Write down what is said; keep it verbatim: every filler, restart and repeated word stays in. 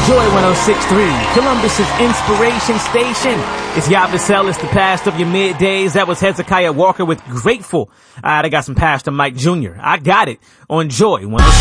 Joy one oh six point three, Columbus's inspiration station. It's Yabasel, it's the past of your middays. That was Hezekiah Walker with Grateful. Alright, I got some Pastor Mike Junior I got it on Joy one oh six point three.